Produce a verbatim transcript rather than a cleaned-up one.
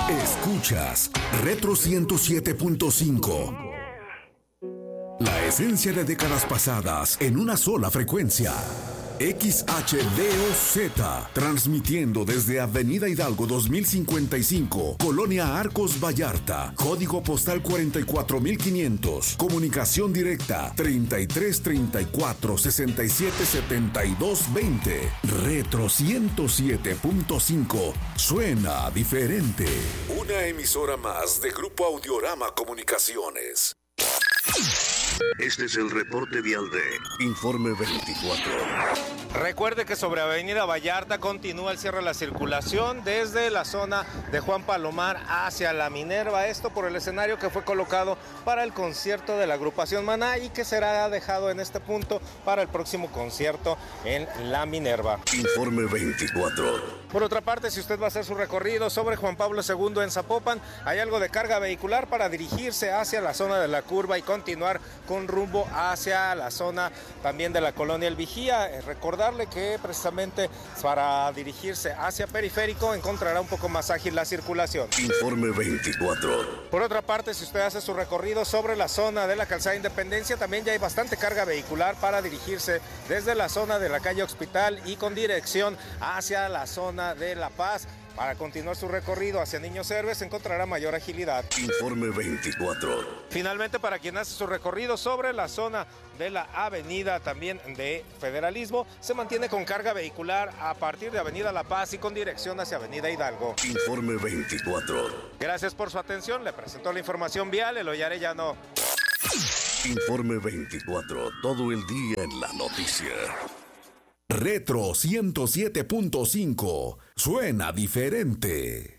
Escuchas Retro ciento siete punto cinco. La esencia de décadas pasadas en una sola frecuencia. X H D O Z, transmitiendo desde Avenida Hidalgo dos mil cincuenta y cinco, Colonia Arcos Vallarta, código postal cuarenta y cuatro mil quinientos, comunicación directa treinta y tres treinta y cuatro sesenta y siete setenta y dos veinte. Retro ciento siete punto cinco, suena diferente. Una emisora más de Grupo Audiorama Comunicaciones. Este es el reporte vial de Informe veinticuatro. Recuerde que sobre Avenida Vallarta continúa el cierre de la circulación desde la zona de Juan Palomar hacia la Minerva. Esto por el escenario que fue colocado para el concierto de la agrupación Maná y que será dejado en este punto para el próximo concierto en la Minerva. Informe veinticuatro. Por otra parte, si usted va a hacer su recorrido sobre Juan Pablo segundo en Zapopan, hay algo de carga vehicular para dirigirse hacia la zona de la curva y continuar con rumbo hacia la zona también de la colonia El Vigía. Recordarle que precisamente para dirigirse hacia Periférico encontrará un poco más ágil la circulación. Informe veinticuatro. Por otra parte, si usted hace su recorrido sobre la zona de la Calzada Independencia, también ya hay bastante carga vehicular para dirigirse desde la zona de la calle Hospital y con dirección hacia la zona de La Paz. Para continuar su recorrido hacia Niños Héroes encontrará mayor agilidad. Informe veinticuatro. Finalmente, para quien hace su recorrido sobre la zona de la avenida también de Federalismo, se mantiene con carga vehicular a partir de Avenida La Paz y con dirección hacia Avenida Hidalgo. Informe veinticuatro. Gracias por su atención. Le presentó la información vial Eloy Arellano. Informe veinticuatro. Todo el día en la noticia. Retro ciento siete punto cinco. Suena diferente.